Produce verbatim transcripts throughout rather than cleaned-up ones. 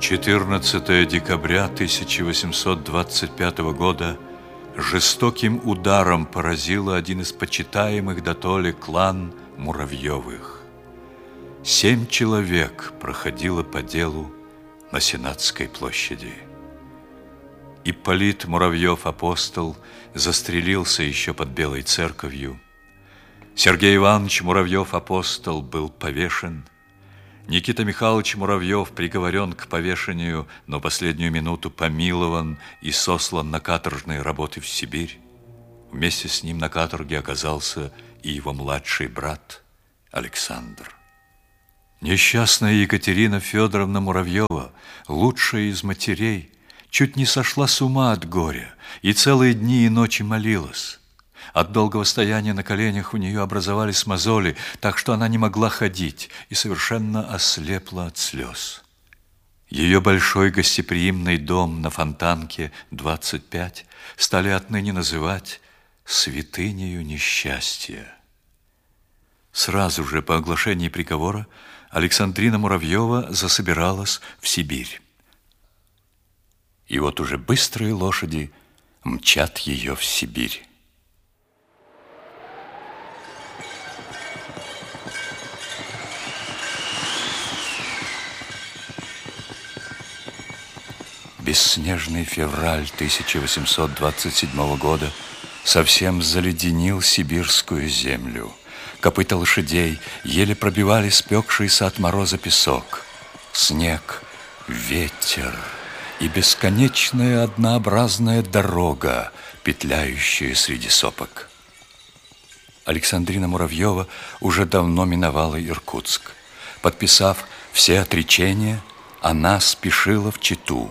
четырнадцатое декабря тысяча восемьсот двадцать пятого года жестоким ударом поразило один из почитаемых дотоле клан Муравьевых. Семь человек проходило по делу на Сенатской площади. Ипполит Муравьев-апостол застрелился еще под Белой церковью. Сергей Иванович Муравьев-апостол был повешен. Никита Михайлович Муравьев приговорен к повешению, но последнюю минуту помилован и сослан на каторжные работы в Сибирь. Вместе с ним на каторге оказался и его младший брат Александр. Несчастная Екатерина Федоровна Муравьева, лучшая из матерей, чуть не сошла с ума от горя и целые дни и ночи молилась. От долгого стояния на коленях у нее образовались мозоли, так что она не могла ходить и совершенно ослепла от слез. Ее большой гостеприимный дом на Фонтанке, двадцать пять, стали отныне называть святынею несчастья. Сразу же по оглашении приговора Александрина Муравьева засобиралась в Сибирь. И вот уже быстрые лошади мчат ее в Сибирь. Бесснежный февраль тысяча восемьсот двадцать седьмого года совсем заледенил сибирскую землю. Копыта лошадей еле пробивали спекшийся от мороза песок. Снег, ветер и бесконечная однообразная дорога, петляющая среди сопок. Александрина Муравьева уже давно миновала Иркутск. Подписав все отречения, она спешила в Читу.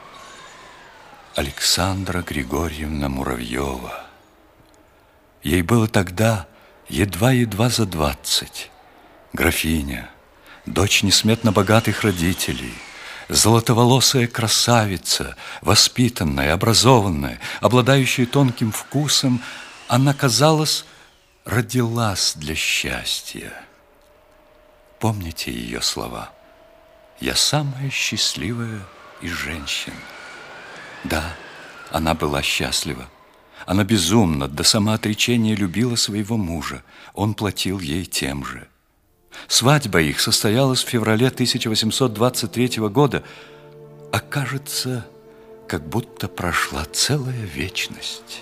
Александра Григорьевна Муравьева. Ей было тогда едва-едва за двадцать. Графиня, дочь несметно богатых родителей, золотоволосая красавица, воспитанная, образованная, обладающая тонким вкусом, она, казалось, родилась для счастья. Помните ее слова? «Я самая счастливая из женщин». Да, она была счастлива. Она безумно, до самоотречения любила своего мужа. Он платил ей тем же. Свадьба их состоялась в феврале тысяча восемьсот двадцать третьего года, а кажется, как будто прошла целая вечность.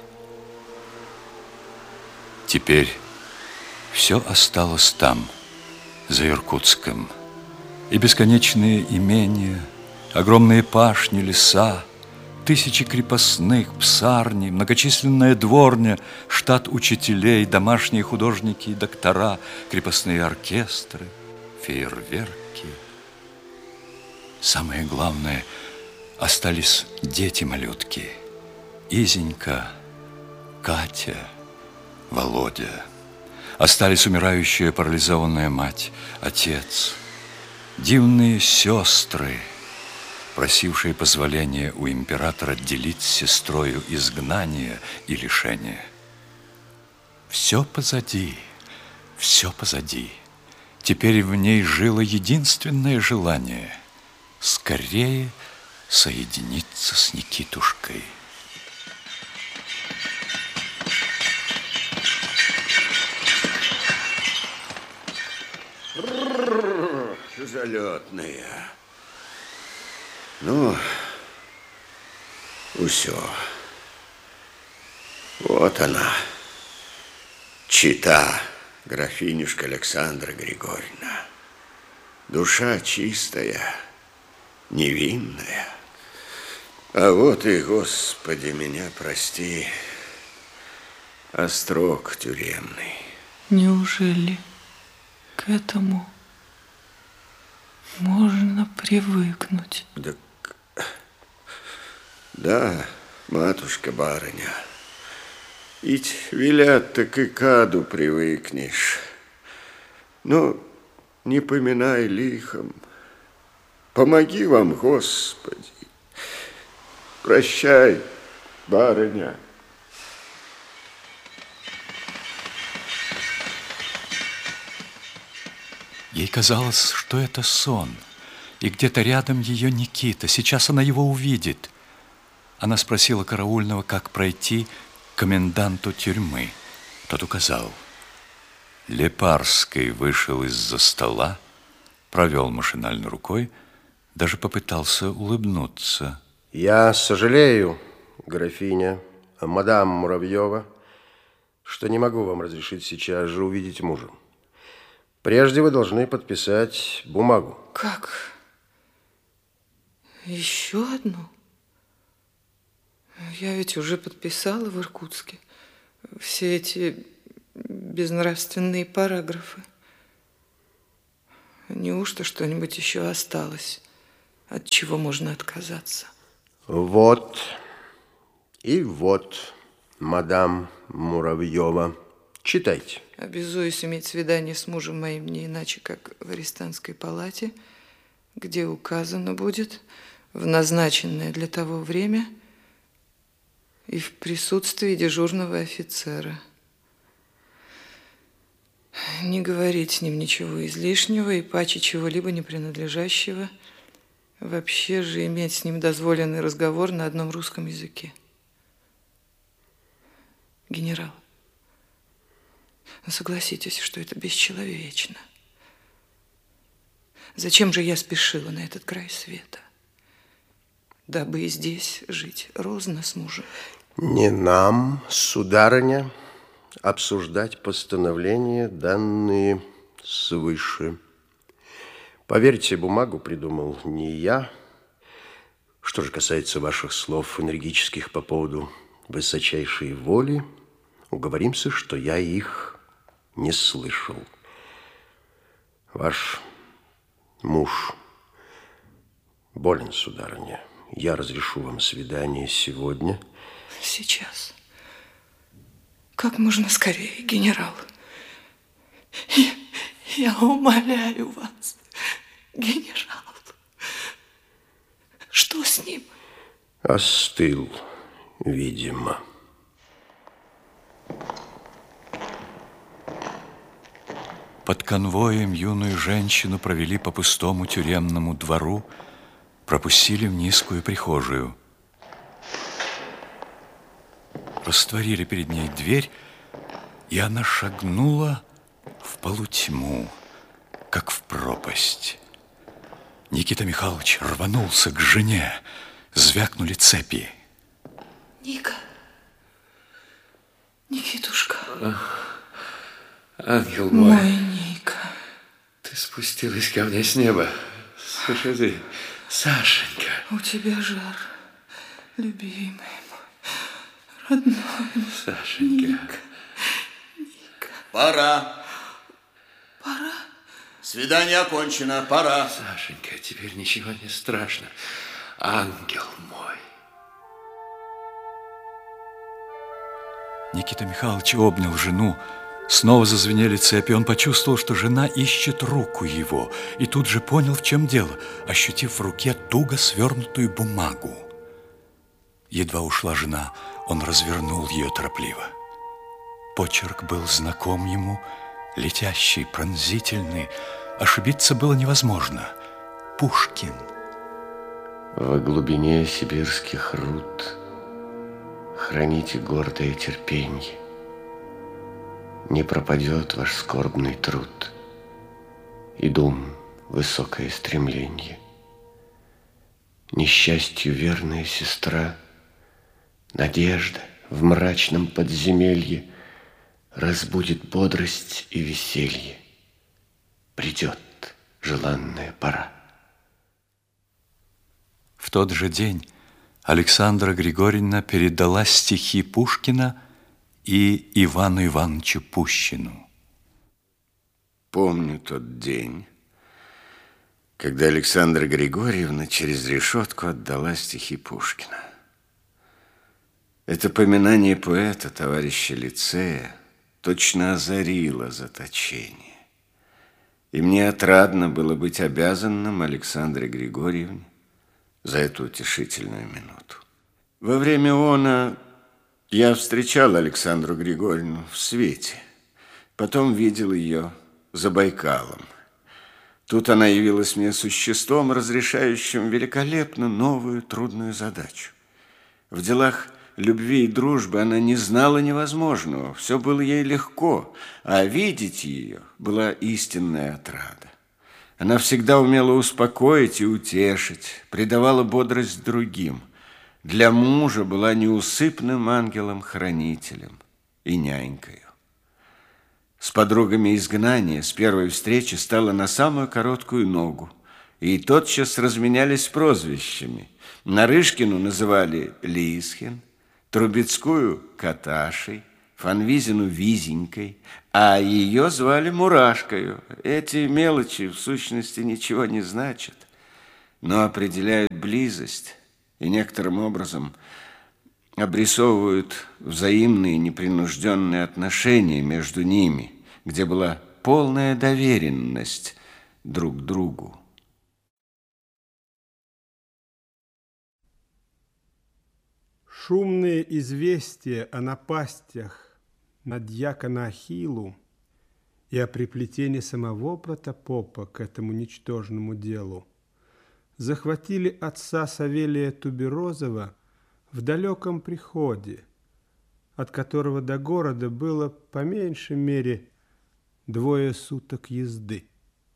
Теперь все осталось там, за Иркутском. И бесконечные имения, огромные пашни, леса, тысячи крепостных, псарни, многочисленная дворня, штат учителей, домашние художники и доктора, крепостные оркестры, фейерверки. Самое главное, остались дети-малютки. Изенька, Катя, Володя. Остались умирающая парализованная мать, отец, дивные сестры, просившие позволения у императора делить с сестрою изгнание и лишение. Все позади, все позади. Теперь в ней жило единственное желание – скорее соединиться с Никитушкой. Залетные. Ну, усё. Вот она, Чита, графинюшка Александра Григорьевна. Душа чистая, невинная. А вот и, Господи, меня прости, острог тюремный. Неужели к этому можно привыкнуть? Да, да, матушка-барыня, ить велят, так и к аду привыкнешь. Но не поминай лихом. Помоги вам, Господи. Прощай, барыня. Ей казалось, что это сон, И где-то рядом ее Никита. Сейчас она его увидит. Она спросила караульного, как пройти к коменданту тюрьмы. Тот указал. Лепарский вышел из-за стола, провел машинально рукой, даже попытался улыбнуться. Я сожалею, графиня, мадам Муравьева, что не могу вам разрешить сейчас же увидеть мужа. Прежде вы должны подписать бумагу. Как? Еще одну? Я ведь уже подписала в Иркутске все эти безнравственные параграфы. Неужто что-нибудь еще осталось, от чего можно отказаться? Вот и вот, мадам Муравьева. Читайте. Обязуюсь иметь свидание с мужем моим не иначе, как в арестантской палате, где указано будет в назначенное для того время и в присутствии дежурного офицера. Не говорить с ним ничего излишнего и паче чего-либо не принадлежащего. Вообще же иметь с ним дозволенный разговор на одном русском языке. Генерал, ну согласитесь, что это бесчеловечно. Зачем же я спешила на этот край света? Дабы и здесь жить розно с мужем. Не нам, сударыня, обсуждать постановления, данные свыше. Поверьте, бумагу придумал не я. Что же касается ваших слов энергических по поводу высочайшей воли, уговоримся, что я их не слышал. Ваш муж болен, сударыня. Я разрешу вам свидание сегодня. Сейчас. Как можно скорее, генерал. Я, я умоляю вас, генерал. Что с ним? Остыл, видимо. Под конвоем юную женщину провели по пустому тюремному двору, пропустили в низкую прихожую. Растворили перед ней дверь, и она шагнула в полутьму, как в пропасть. Никита Михайлович рванулся к жене, звякнули цепи. Ника, Никитушка. Ангел мой, Мой Ника. ты спустилась ко мне с неба. Слушай ты, Сашенька. У тебя жар, любимый мой, родной. Сашенька. Ника. Ника. Пора. Пора? Свидание окончено, пора. Сашенька, теперь ничего не страшно. Ангел мой. Никита Михайлович обнял жену. Снова зазвенели цепи. Он почувствовал, что жена ищет руку его. И тут же понял, в чем дело, ощутив в руке туго свернутую бумагу. Едва ушла жена, он развернул ее торопливо. Почерк был знаком ему, летящий, пронзительный. Ошибиться было невозможно. Пушкин. Во глубине сибирских руд храните гордое терпенье. Не пропадет ваш скорбный труд и дум высокое стремление. Несчастью верная сестра, надежда в мрачном подземелье разбудит бодрость и веселье. Придет желанная пора. В тот же день Александра Григорьевна передала стихи Пушкина и Ивану Ивановичу Пущину. Помню тот день, когда Александра Григорьевна через решетку отдала стихи Пушкина. Это поминание поэта, товарища Лицея, точно озарило заточение. И мне отрадно было быть обязанным Александре Григорьевне за эту утешительную минуту. Во время она я встречал Александру Григорьевну в свете, потом видел ее за Байкалом. Тут она явилась мне существом, разрешающим великолепно новую трудную задачу. В делах любви и дружбы она не знала невозможного, все было ей легко, а видеть ее была истинная отрада. Она всегда умела успокоить и утешить, придавала бодрость другим. Для мужа была неусыпным ангелом-хранителем и нянькою. С подругами изгнания с первой встречи стала на самую короткую ногу, и тотчас разменялись прозвищами. Нарышкину называли Лисхин, Трубецкую – Каташей, Фанвизину – Визенькой, а ее звали Мурашкою. Эти мелочи в сущности ничего не значат, но определяют близость и некоторым образом обрисовывают взаимные непринужденные отношения между ними, где была полная доверенность друг к другу. Шумные известия о напастях на дьякона Ахиллу и о приплетении самого протопопа к этому ничтожному делу захватили отца Савелия Туберозова в далеком приходе, от которого до города было по меньшей мере двое суток езды.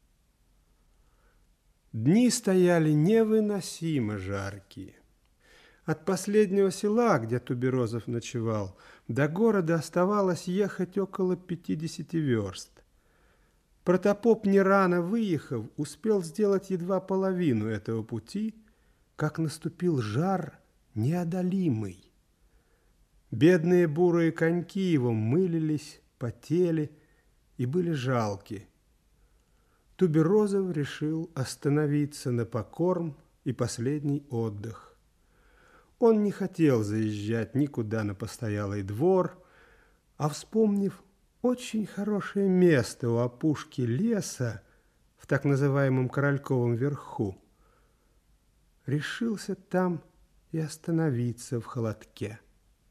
Дни стояли невыносимо жаркие. От последнего села, где Туберозов ночевал, до города оставалось ехать около пятидесяти верст. Протопоп, не рано выехав, успел сделать едва половину этого пути, как наступил жар неодолимый. Бедные бурые коньки его мылились, потели и были жалки. Туберозов решил остановиться на покорм и последний отдых. Он не хотел заезжать никуда на постоялый двор, а, вспомнив очень хорошее место у опушки леса в так называемом Корольковом верху, решился там и остановиться в холодке.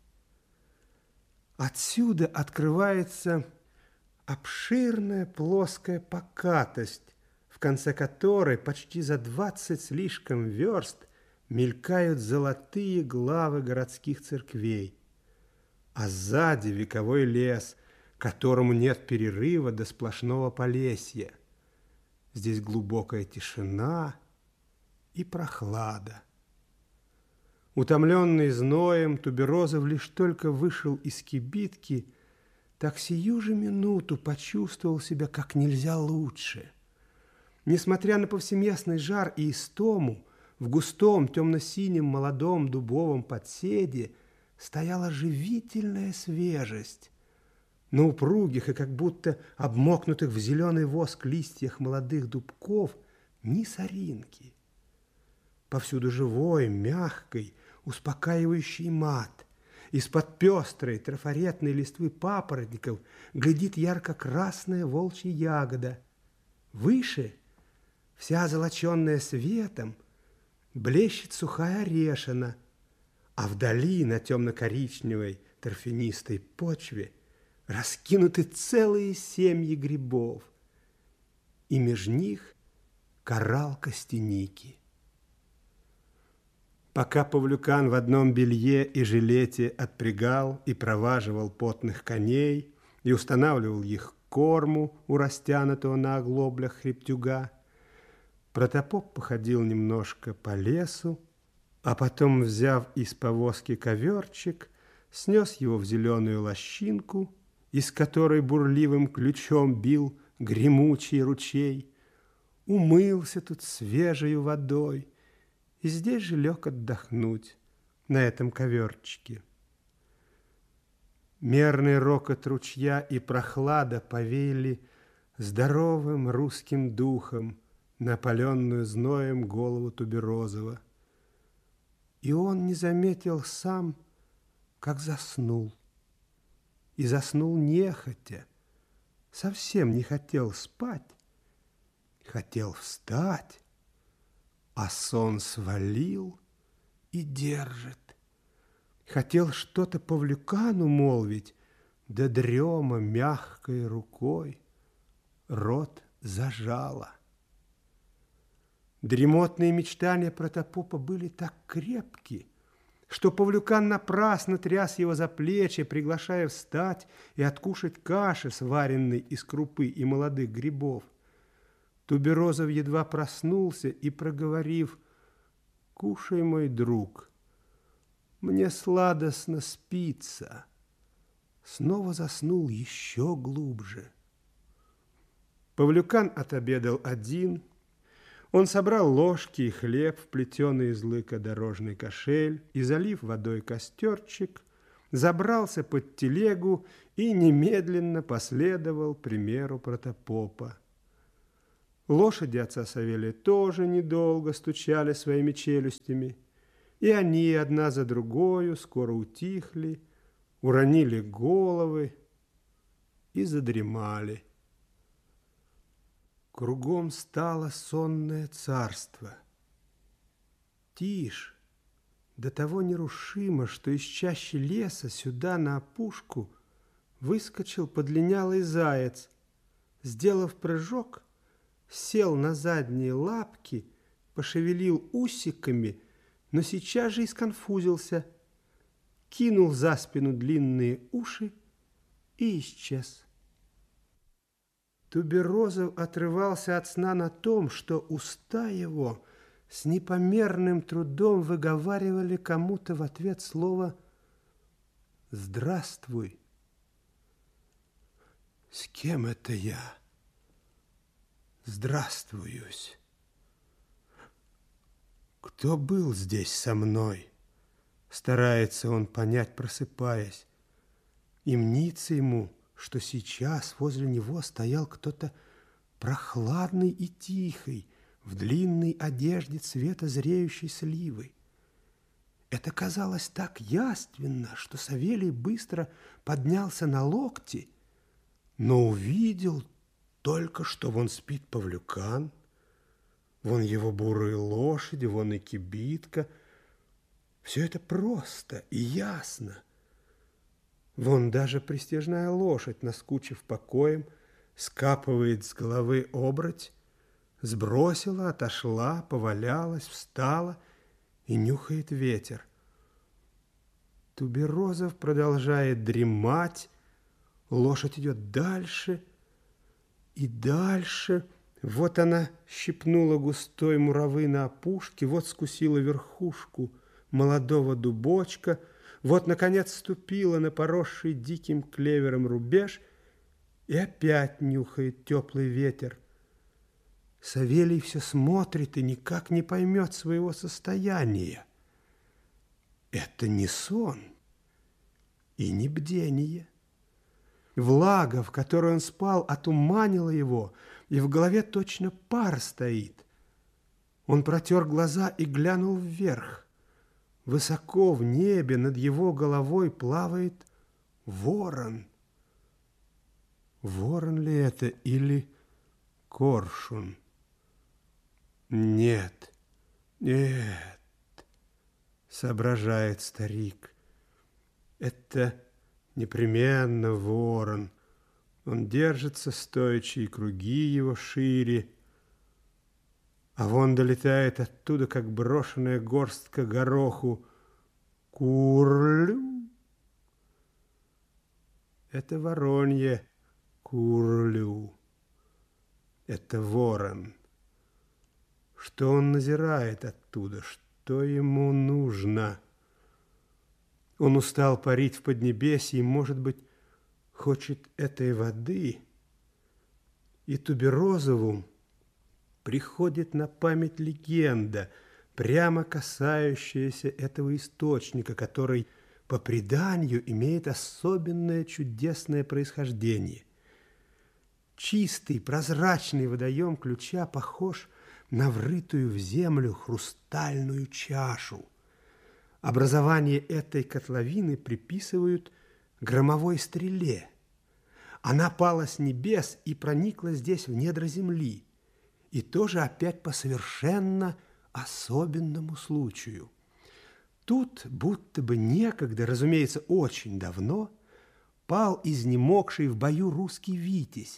Отсюда открывается обширная плоская покатость, в конце которой почти за двадцать слишком верст мелькают золотые главы городских церквей, а сзади вековой лес, которому нет перерыва до сплошного Полесья. Здесь глубокая тишина и прохлада. Утомленный зноем, Туберозов лишь только вышел из кибитки, так сию же минуту почувствовал себя как нельзя лучше. Несмотря на повсеместный жар и истому, в густом темно-синем молодом дубовом подседе стояла живительная свежесть. На упругих и как будто обмокнутых в зеленый воск листьях молодых дубков ни соринки. Повсюду живой, мягкой, успокаивающий мат. Из-под пестрой трафаретной листвы папоротников глядит ярко-красная волчья ягода. Выше, вся золоченная светом, блещет сухая орешина, а вдали на темно-коричневой торфянистой почве раскинуты целые семьи грибов, и меж них коралл костяники. Пока Павлюкан в одном белье и жилете отпрягал и проваживал потных коней и устанавливал их корму у растянутого на оглоблях хребтюга, протопоп походил немножко по лесу, а потом, взяв из повозки коверчик, снес его в зеленую лощинку, из которой бурливым ключом бил гремучий ручей, умылся тут свежей водой и здесь же лег отдохнуть на этом коверчике. Мерный рокот ручья и прохлада повеяли здоровым русским духом на опаленную зноем голову Туберозова. И он не заметил сам, как заснул. И заснул нехотя, совсем не хотел спать, хотел встать, а сон свалил и держит. Хотел что-то Павлюкану молвить, да дрема мягкой рукой рот зажала. Дремотные мечтания протопопа были так крепки, что Павлюкан напрасно тряс его за плечи, приглашая встать и откушать каши, сваренной из крупы и молодых грибов. Туберозов едва проснулся и, проговорив: «Кушай, мой друг, мне сладостно спится», снова заснул еще глубже. Павлюкан отобедал один. Он собрал ложки и хлеб в плетеный из лыка дорожный кошель и, залив водой костерчик, забрался под телегу и немедленно последовал примеру протопопа. Лошади отца Савелия тоже недолго стучали своими челюстями, и они одна за другою скоро утихли, уронили головы и задремали. Кругом стало сонное царство. Тишь до того нерушимо, что из чащи леса сюда на опушку выскочил подлинялый заяц. Сделав прыжок, сел на задние лапки, пошевелил усиками, но сейчас же и сконфузился, кинул за спину длинные уши и исчез. Туберозов отрывался от сна на том, что уста его с непомерным трудом выговаривали кому-то в ответ слово «Здравствуй». С кем это я здравствуюсь? Кто был здесь со мной? Старается он понять, просыпаясь. И мнится ему, что сейчас возле него стоял кто-то прохладный и тихий, в длинной одежде цвета зреющей сливы. Это казалось так яственно, что Савелий быстро поднялся на локти, но увидел только, что вон спит Павлюкан, вон его бурые лошади, вон и кибитка. Все это просто и ясно. Вон даже пристяжная лошадь, наскучив покоем, скапывает с головы обрать, сбросила, отошла, повалялась, встала и нюхает ветер. Туберозов продолжает дремать, лошадь идет дальше и дальше. Вот она щипнула густой муравы на опушке, вот скусила верхушку молодого дубочка, вот, наконец, ступила на поросший диким клевером рубеж и опять нюхает теплый ветер. Савелий все смотрит и никак не поймет своего состояния. Это не сон и не бдение. Влага, в которой он спал, отуманила его, и в голове точно пар стоит. Он протер глаза и глянул вверх. Высоко в небе над его головой плавает ворон. Ворон ли это или коршун? Нет, нет, соображает старик. Это непременно ворон. Он держится стоячи, и круги его шире. А вон долетает оттуда, как брошенная горстка гороху, курлю. Это воронье курлю. Это ворон. Что он назирает оттуда? Что ему нужно? Он устал парить в поднебесье и, может быть, хочет этой воды. И Туберозову приходит на память легенда, прямо касающаяся этого источника, который, по преданию, имеет особенное чудесное происхождение. Чистый, прозрачный водоем Ключа похож на врытую в землю хрустальную чашу. Образование этой котловины приписывают громовой стреле. Она пала с небес и проникла здесь в недра земли. И тоже опять по совершенно особенному случаю. Тут будто бы некогда, разумеется, очень давно, пал изнемогший в бою русский витязь,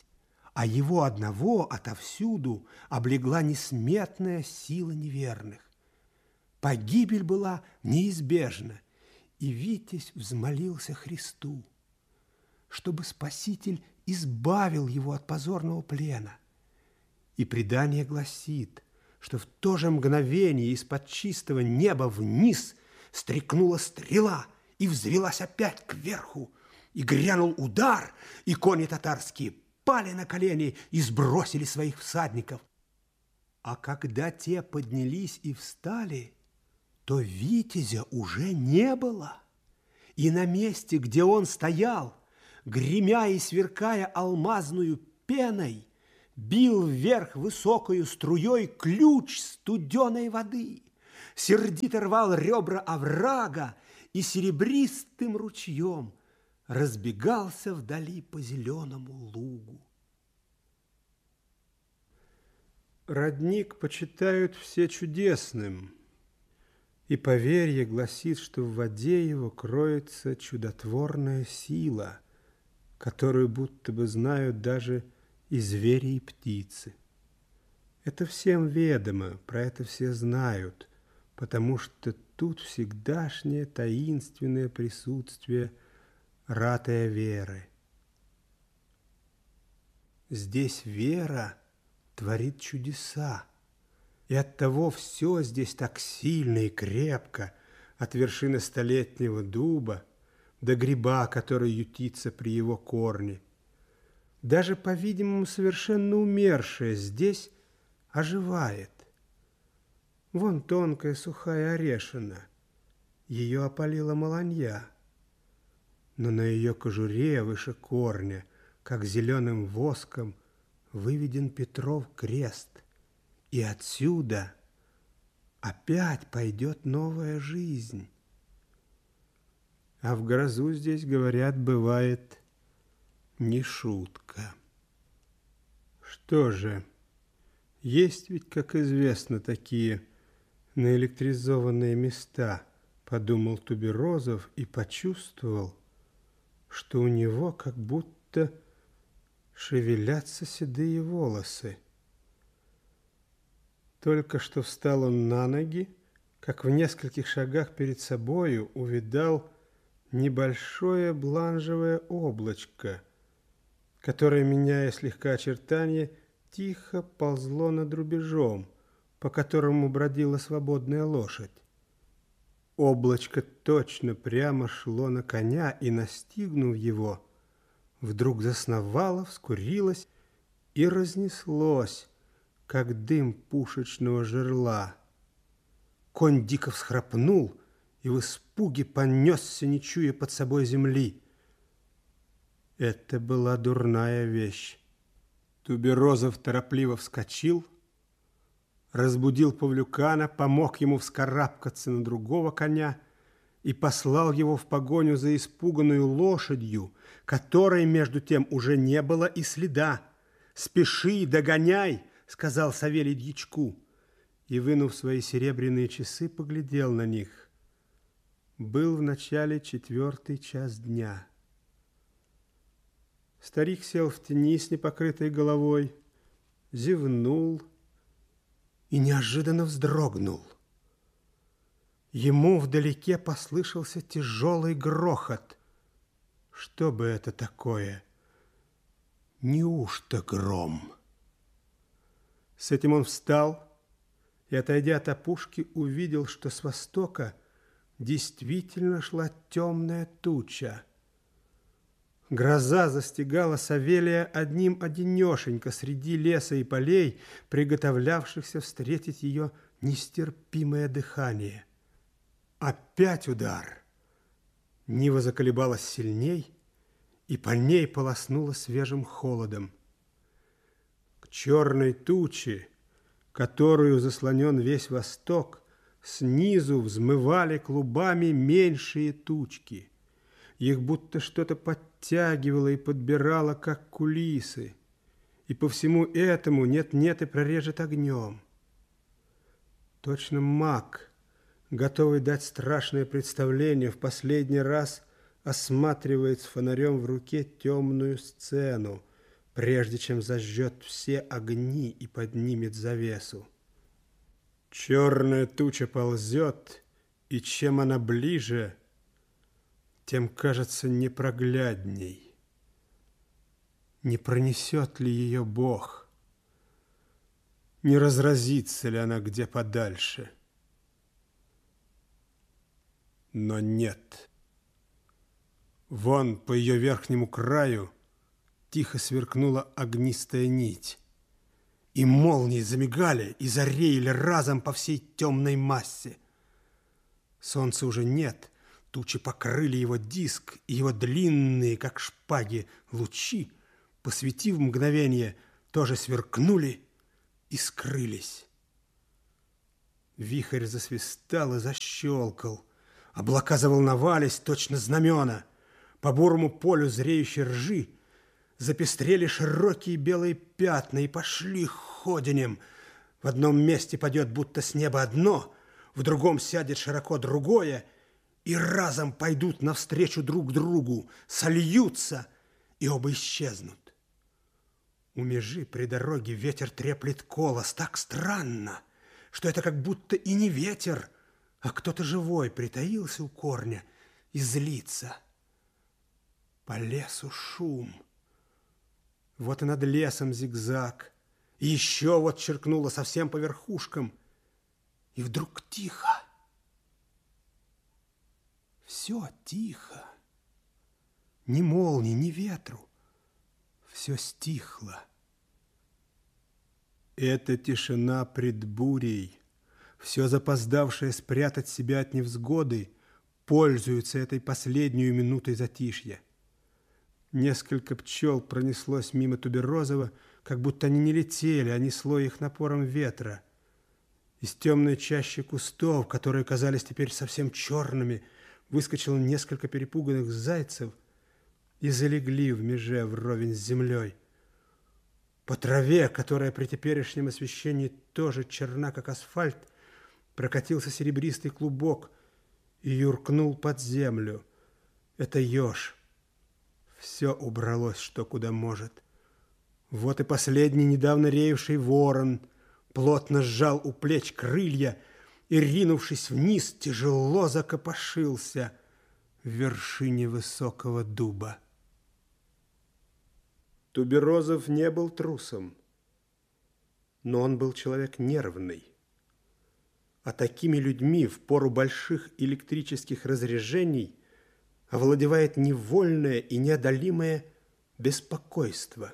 а его одного отовсюду облегла несметная сила неверных. Погибель была неизбежна, и Витязь взмолился Христу, чтобы Спаситель избавил его от позорного плена. И предание гласит, что в то же мгновение из-под чистого неба вниз стрекнула стрела и взвелась опять кверху, и грянул удар, и кони татарские пали на колени и сбросили своих всадников. А когда те поднялись и встали, то Витязя уже не было, и на месте, где он стоял, гремя и сверкая алмазную пеной, бил вверх высокою струей ключ студеной воды, сердито рвал ребра оврага и серебристым ручьем разбегался вдали по зеленому лугу. Родник почитают все чудесным, и поверье гласит, что в воде его кроется чудотворная сила, которую будто бы знают даже и звери, и птицы. Это всем ведомо, про это все знают, потому что тут всегдашнее таинственное присутствие ратая веры. Здесь вера творит чудеса, и оттого все здесь так сильно и крепко, от вершины столетнего дуба до гриба, который ютится при его корне. Даже, по-видимому, совершенно умершее здесь оживает. Вон тонкая сухая орешина, ее опалила маланья, но на ее кожуре выше корня, как зеленым воском, выведен Петров крест, и отсюда опять пойдет новая жизнь. А в грозу здесь, говорят, бывает не шутка. Что же, есть ведь, как известно, такие наэлектризованные места, подумал Туберозов и почувствовал, что у него как будто шевелятся седые волосы. Только что встал он на ноги, как в нескольких шагах перед собою увидал небольшое бланжевое облачко, которое, меняя слегка очертания, тихо ползло над рубежом, по которому бродила свободная лошадь. Облачко точно прямо шло на коня, и, настигнув его, вдруг засновало, вскурилось и разнеслось, как дым пушечного жерла. Конь дико всхрапнул и в испуге понесся, не чуя под собой земли. Это была дурная вещь. Туберозов торопливо вскочил, разбудил Павлюкана, помог ему вскарабкаться на другого коня и послал его в погоню за испуганную лошадью, которой, между тем, уже не было и следа. «Спеши, догоняй!» — сказал Савелий дьячку, и, вынув свои серебряные часы, поглядел на них. Был в начале четвертый час дня. Старик сел в тени с непокрытой головой, зевнул и неожиданно вздрогнул. Ему вдалеке послышался тяжелый грохот. Что бы это такое? Неужто гром? С этим он встал и, отойдя от опушки, увидел, что с востока действительно шла темная туча. Гроза застигала Савелия одним-одинешенько среди леса и полей, приготовлявшихся встретить ее нестерпимое дыхание. Опять удар. Нива заколебалась сильней, и по ней полоснула свежим холодом. К черной туче, которую заслонен весь восток, снизу взмывали клубами меньшие тучки. Их будто что-то подтягивало и подбирало, как кулисы, и по всему этому нет-нет и прорежет огнем. Точно маг, готовый дать страшное представление, в последний раз осматривает с фонарем в руке темную сцену, прежде чем зажжет все огни и поднимет завесу. Черная туча ползет, и чем она ближе, тем кажется непроглядней. Не пронесет ли ее Бог? Не разразится ли она где подальше? Но нет. Вон по ее верхнему краю тихо сверкнула огнистая нить, и молнии замигали и зареяли разом по всей темной массе. Солнца уже нет, тучи покрыли его диск, и его длинные, как шпаги, лучи, посветив мгновение, тоже сверкнули и скрылись. Вихрь засвистал и защелкал, облака заволновались, точно знамена. По бурому полю зреющей ржи запестрели широкие белые пятна и пошли ходенем. В одном месте падет будто с неба одно, в другом сядет широко другое, и разом пойдут навстречу друг другу, сольются, и оба исчезнут. У межи при дороге ветер треплет колос так странно, что это как будто и не ветер, а кто-то живой притаился у корня и злится. По лесу шум. Вот и над лесом зигзаг, и еще вот черкнуло совсем по верхушкам, и вдруг тихо. Все тихо. Ни молнии, ни ветру. Все стихло. Это тишина пред бурей. Все запоздавшее спрятать себя от невзгоды пользуется этой последнюю минутой затишья. Несколько пчел пронеслось мимо Туберозова, как будто они не летели, а несло их напором ветра. Из темной чащи кустов, которые казались теперь совсем черными, выскочило несколько перепуганных зайцев и залегли в меже вровень с землей. По траве, которая при теперешнем освещении тоже черна, как асфальт, прокатился серебристый клубок и юркнул под землю. Это еж. Все убралось, что куда может. Вот и последний недавно реевший ворон плотно сжал у плеч крылья и, ринувшись вниз, тяжело закопошился в вершине высокого дуба. Туберозов не был трусом, но он был человек нервный. А такими людьми в пору больших электрических разряжений овладевает невольное и неодолимое беспокойство.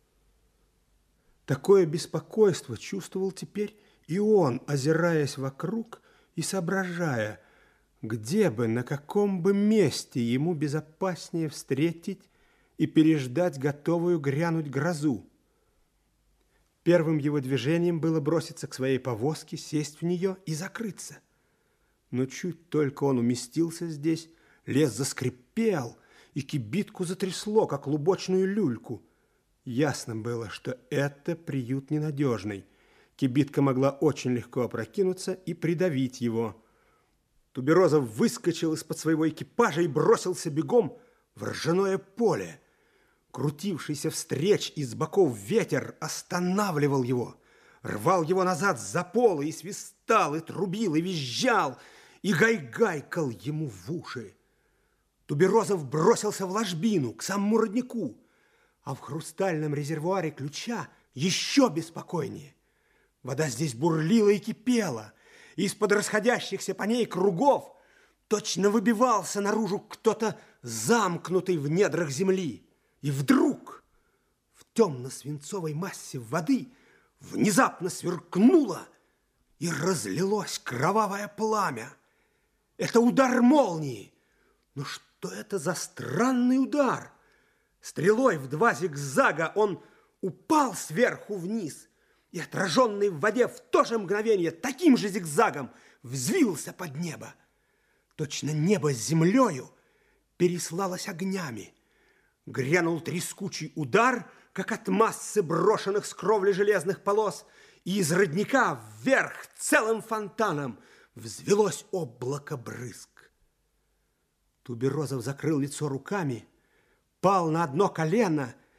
Такое беспокойство чувствовал теперь и он, озираясь вокруг и соображая, где бы, на каком бы месте ему безопаснее встретить и переждать готовую грянуть грозу. Первым его движением было броситься к своей повозке, сесть в нее и закрыться. Но чуть только он уместился здесь, лес заскрипел, и кибитку затрясло, как лубочную люльку. Ясно было, что это приют ненадежный. Кибитка могла очень легко опрокинуться и придавить его. Туберозов выскочил из-под своего экипажа и бросился бегом в ржаное поле. Крутившийся встреч из боков ветер останавливал его, рвал его назад за полы и свистал, и трубил, и визжал, и гай-гайкал ему в уши. Туберозов бросился в ложбину, к самому роднику, а в хрустальном резервуаре ключа еще беспокойнее. Вода здесь бурлила и кипела, и из-под расходящихся по ней кругов точно выбивался наружу кто-то замкнутый в недрах земли. И вдруг в темно-свинцовой массе воды внезапно сверкнуло и разлилось кровавое пламя. Это удар молнии. Но что это за странный удар? Стрелой в два зигзага он упал сверху вниз и, отраженный в воде в то же мгновение таким же зигзагом, взвился под небо. Точно небо с землею переслалось огнями. Грянул трескучий удар, как от массы брошенных с кровли железных полос, и из родника вверх целым фонтаном взвелось облако брызг. Туберозов закрыл лицо руками, пал на одно колено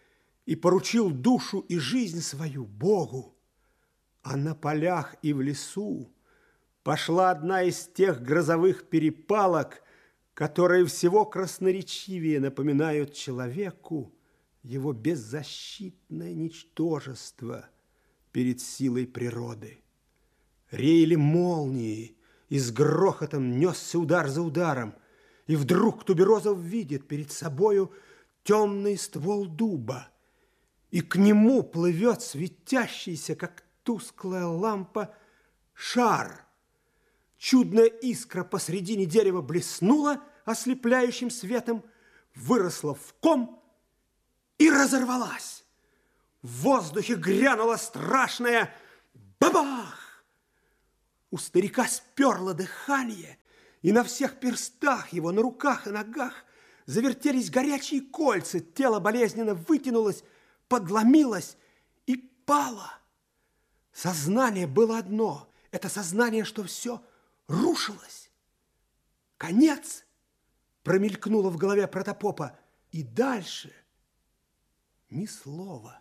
и поручил душу и жизнь свою Богу. А на полях и в лесу пошла одна из тех грозовых перепалок, которые всего красноречивее напоминают человеку его беззащитное ничтожество перед силой природы. Реяли молнии, и с грохотом несся удар за ударом, и вдруг Туберозов видит перед собою темный ствол дуба, и к нему плывет светящийся, как тусклая лампа, шар. Чудная искра посредине дерева блеснула ослепляющим светом, выросла в ком и разорвалась. В воздухе грянула страшная бабах! У старика сперло дыхание, и на всех перстах его, на руках и ногах завертелись горячие кольца, тело болезненно вытянулось, подломилось и пало. Сознание было одно, это сознание, что все рушилось. Конец промелькнуло в голове протопопа, и дальше ни слова.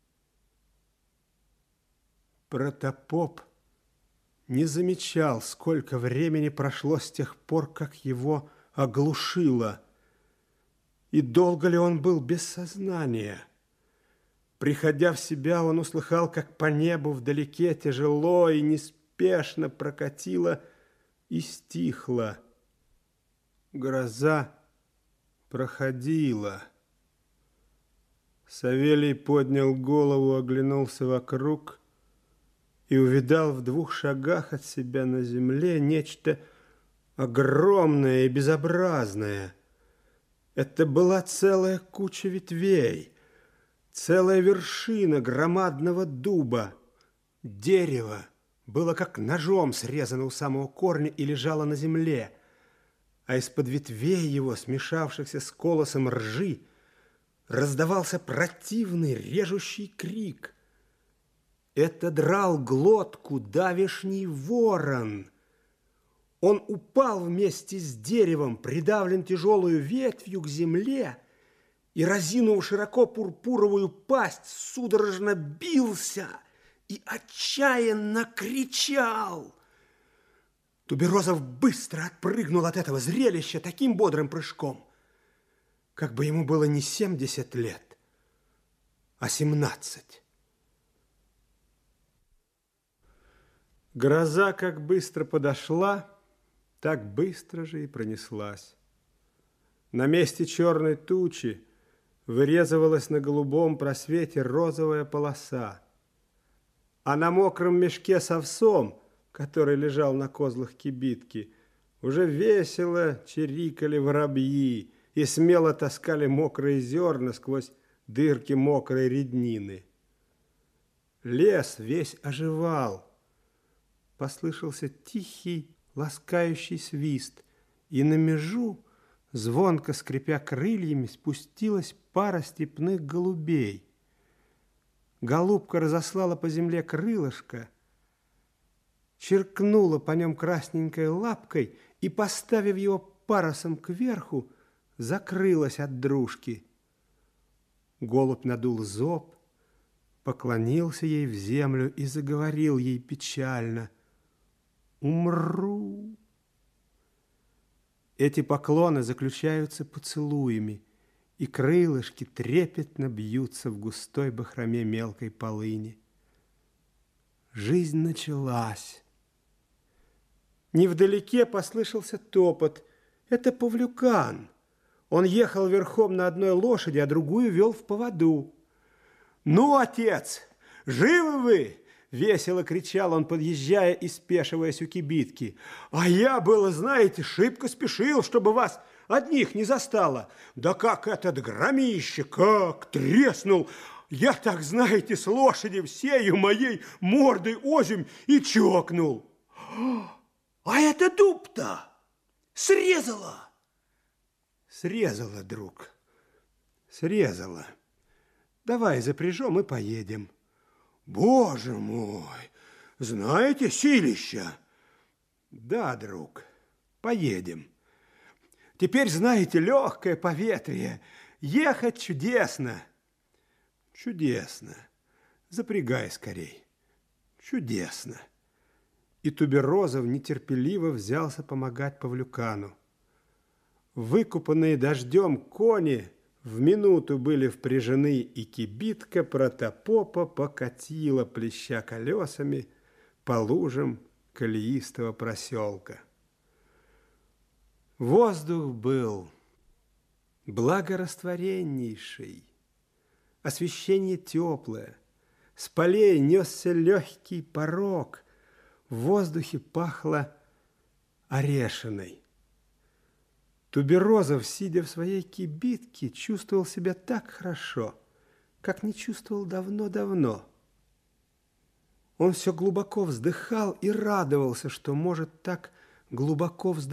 Протопоп не замечал, сколько времени прошло с тех пор, как его оглушило, и долго ли он был без сознания. Приходя в себя, он услыхал, как по небу вдалеке тяжело и неспешно прокатило и стихло. Гроза проходила. Савелий поднял голову, оглянулся вокруг и увидал в двух шагах от себя на земле нечто огромное и безобразное. Это была целая куча ветвей, целая вершина громадного дуба. Дерево было как ножом срезано у самого корня и лежало на земле, а из-под ветвей его, смешавшихся с колосом ржи, раздавался противный режущий крик. Это драл глотку давешний ворон. Он упал вместе с деревом, придавлен тяжелую ветвью к земле, и, разинув широко пурпуровую пасть, судорожно бился и отчаянно кричал. Туберозов быстро отпрыгнул от этого зрелища таким бодрым прыжком, как бы ему было не семьдесят лет, а семнадцать. Гроза как быстро подошла, так быстро же и пронеслась. На месте черной тучи вырезывалась на голубом просвете розовая полоса, а на мокром мешке с овсом, который лежал на козлах кибитки, уже весело чирикали воробьи и смело таскали мокрые зерна сквозь дырки мокрой реднины. Лес весь оживал. Послышался тихий, ласкающий свист, и на межу, звонко скрипя крыльями, спустилась пара степных голубей. Голубка разослала по земле крылышко, черкнула по нем красненькой лапкой и, поставив его парусом кверху, закрылась от дружки. Голубь надул зоб, поклонился ей в землю и заговорил ей печально: «Умру». Эти поклоны заключаются поцелуями, и крылышки трепетно бьются в густой бахроме мелкой полыни. Жизнь началась. Невдалеке послышался топот. Это Павлюкан. Он ехал верхом на одной лошади, а другую вел в поводу. «Ну, отец, живы вы?» — весело кричал он, подъезжая и спешиваясь у кибитки. «А я было, знаете, шибко спешил, чтобы вас одних не застало. Да как этот громище, как треснул! Я так, знаете, с лошади всею моей мордой озимь и чокнул. А это дуб-то срезала!» «Срезала, друг, срезала. Давай запряжем и поедем». «Боже мой! Знаете, силища!» «Да, друг, поедем. Теперь, знаете, легкое поветрие. Ехать чудесно». Чудесно. Запрягай скорей. Чудесно. И Туберозов нетерпеливо взялся помогать Павлюкану. Выкупанные дождем кони в минуту были впряжены, и кибитка протопопа покатила, плеща колесами, по лужам колеистого проселка. Воздух был благораствореннейший, освещение теплое, с полей несся легкий порог, в воздухе пахло орешиной. Туберозов, сидя в своей кибитке, чувствовал себя так хорошо, как не чувствовал давно-давно. Он все глубоко вздыхал и радовался, что может так глубоко вздыхать.